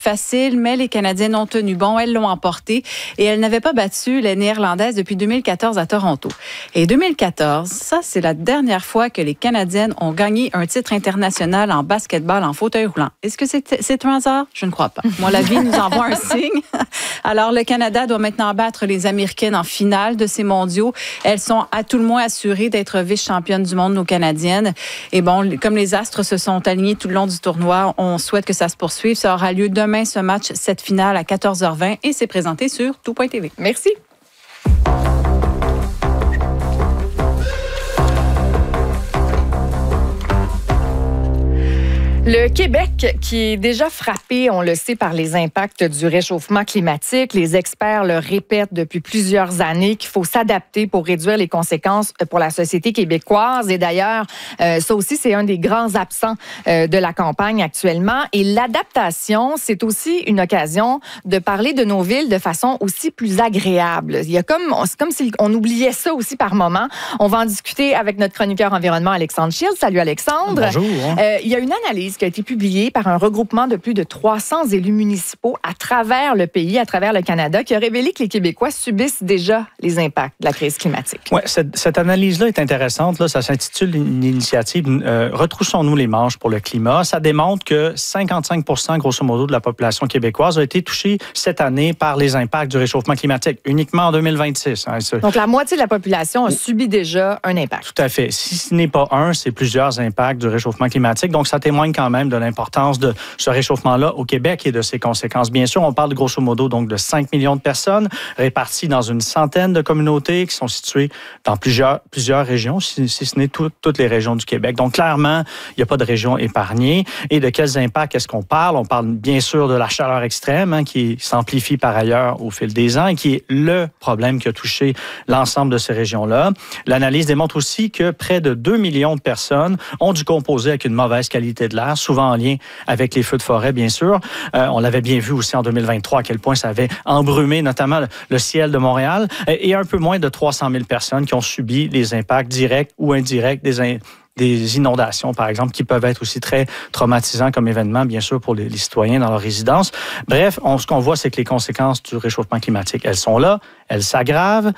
facile, mais les Canadiennes ont tenu bon. Elles l'ont emporté et elles n'avaient pas battu les Néerlandaises depuis 2014 à Toronto. Et 2014, ça, c'est la dernière fois que les Canadiennes ont gagné un titre international en basketball en fauteuil roulant. Est-ce que c'est un hasard? Je ne crois pas. Moi, la vie nous envoie un signe. Alors, le Canada doit maintenant battre les Américaines en finale de ces mondiaux. Elles sont à tout le moins assurées d'être vice-championnes du monde, nos Canadiennes. Et bon, comme les astres se sont alignés tout le long du tournoi, on souhaite que ça se poursuive. Ça aura lieu demain, ce match, cette finale à 14h20 et c'est présenté sur tout.tv. Merci. Le Québec, qui est déjà frappé, on le sait, par les impacts du réchauffement climatique. Les experts le répètent depuis plusieurs années qu'il faut s'adapter pour réduire les conséquences pour la société québécoise. Et d'ailleurs, ça aussi, c'est un des grands absents de la campagne actuellement. Et l'adaptation, c'est aussi une occasion de parler de nos villes de façon aussi plus agréable. C'est comme si on oubliait ça aussi par moment. On va en discuter avec notre chroniqueur environnement, Alexandre Shields. Salut, Alexandre. Bonjour. Il y a une analyse qui a été publiée par un regroupement de plus de 300 élus municipaux à travers le pays, à travers le Canada, qui a révélé que les Québécois subissent déjà les impacts de la crise climatique. Oui, cette analyse-là est intéressante. Là, ça s'intitule une initiative « Retroussons-nous les manches pour le climat ». Ça démontre que 55 % grosso modo de la population québécoise a été touchée cette année par les impacts du réchauffement climatique, uniquement en 2026. Donc, la moitié de la population a subi déjà un impact. Tout à fait. Si ce n'est pas un, c'est plusieurs impacts du réchauffement climatique. Donc, ça témoigne quand même de l'importance de ce réchauffement-là au Québec et de ses conséquences. Bien sûr, on parle grosso modo donc de 5 millions de personnes réparties dans une centaine de communautés qui sont situées dans plusieurs régions, si ce n'est toutes les régions du Québec. Donc, clairement, il n'y a pas de région épargnée. Et de quels impacts est-ce qu'on parle? On parle bien sûr de la chaleur extrême qui s'amplifie par ailleurs au fil des ans et qui est le problème qui a touché l'ensemble de ces régions-là. L'analyse démontre aussi que près de 2 millions de personnes ont dû composer avec une mauvaise qualité de l'air, souvent en lien avec les feux de forêt, bien sûr. On l'avait bien vu aussi en 2023 à quel point ça avait embrumé notamment le ciel de Montréal et un peu moins de 300 000 personnes qui ont subi les impacts directs ou indirects des inondations, par exemple, qui peuvent être aussi très traumatisants comme événement, bien sûr, pour les citoyens dans leur résidence. Bref, ce qu'on voit, c'est que les conséquences du réchauffement climatique, elles sont là, elles s'aggravent,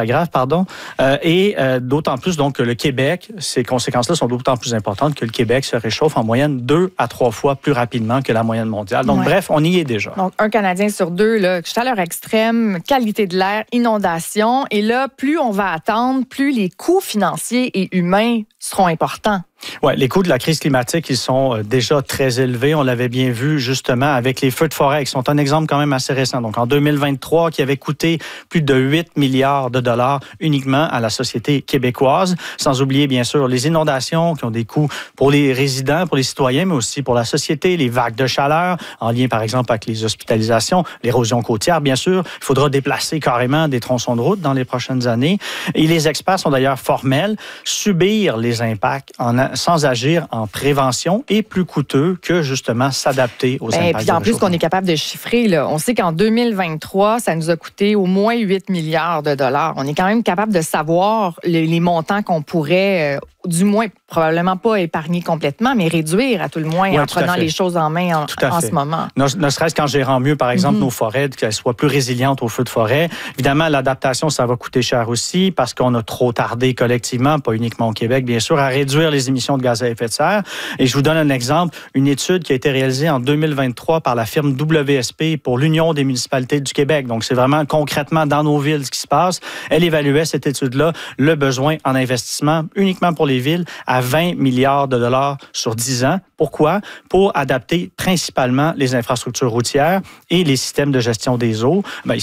et d'autant plus donc que le Québec, ces conséquences-là sont d'autant plus importantes que le Québec se réchauffe en moyenne 2 à 3 fois plus rapidement que la moyenne mondiale. Donc, bref, on y est déjà. Donc, un Canadien sur deux, là, chaleur extrême, qualité de l'air, inondation. Et là, plus on va attendre, plus les coûts financiers et humains seront importants. Oui, les coûts de la crise climatique, ils sont déjà très élevés. On l'avait bien vu justement avec les feux de forêt, qui sont un exemple quand même assez récent. Donc en 2023, qui avait coûté plus de 8 milliards de dollars uniquement à la société québécoise. Sans oublier bien sûr les inondations qui ont des coûts pour les résidents, pour les citoyens, mais aussi pour la société, les vagues de chaleur, en lien par exemple avec les hospitalisations, l'érosion côtière, bien sûr. Il faudra déplacer carrément des tronçons de route dans les prochaines années. Et les experts sont d'ailleurs formels. Subir les impacts sans agir en prévention est plus coûteux que justement s'adapter aux impacts. Puis en plus qu'on est capable de chiffrer, là, on sait qu'en 2023, ça nous a coûté au moins 8 milliards de dollars. On est quand même capable de savoir les montants qu'on pourrait, du moins probablement pas épargner complètement, mais réduire à tout le moins en prenant les choses en main en ce moment. Ne serait-ce qu'en gérant mieux, par exemple, nos forêts, qu'elles soient plus résilientes aux feux de forêt. Évidemment, l'adaptation, ça va coûter cher aussi parce qu'on a trop tardé collectivement, pas uniquement au Québec, bien sûr, à réduire les émissions de gaz à effet de serre. Et je vous donne un exemple, une étude qui a été réalisée en 2023 par la firme WSP pour l'Union des municipalités du Québec. Donc, c'est vraiment concrètement dans nos villes ce qui se passe. Elle évaluait, cette étude-là, le besoin en investissement uniquement pour les villes à 20 milliards de dollars sur 10 ans. Pourquoi? Pour adapter principalement les infrastructures routières et les systèmes de gestion des eaux. Il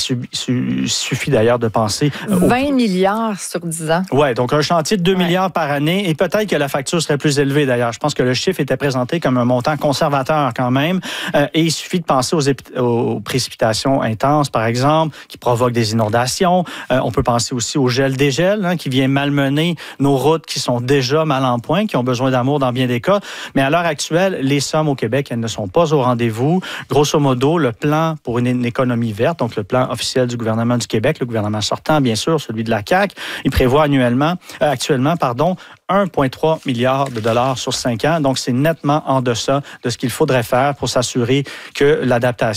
suffit d'ailleurs de penser... 20 milliards sur 10 ans. Oui, donc un chantier de 2 milliards par année et peut-être que la facture serait plus élevée d'ailleurs. Je pense que le chiffre était présenté comme un montant conservateur quand même. Et il suffit de penser aux précipitations intenses, par exemple, qui provoquent des inondations. On peut penser aussi au gel-dégel qui vient malmener nos routes qui sont déjà mal en point, qui ont besoin d'amour dans bien des cas. Mais à l'heure actuelle, mensuelle, les sommes au Québec, elles ne sont pas au rendez-vous. Grosso modo, le plan pour une économie verte, donc le plan officiel du gouvernement du Québec, le gouvernement sortant, bien sûr, celui de la CAQ, il prévoit actuellement, 1,3 milliard de dollars sur 5 ans. Donc, c'est nettement en deçà de ce qu'il faudrait faire pour s'assurer que l'adaptation